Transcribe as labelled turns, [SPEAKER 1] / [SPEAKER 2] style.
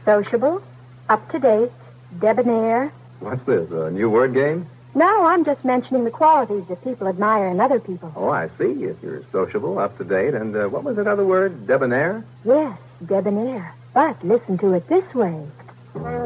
[SPEAKER 1] Sociable, up-to-date, debonair.
[SPEAKER 2] What's this, a new word game?
[SPEAKER 1] No, I'm just mentioning the qualities that people admire in other people.
[SPEAKER 2] Oh, I see. If you're sociable, up-to-date, and what was that other word? Debonair?
[SPEAKER 1] Yes, debonair. But listen to it this way.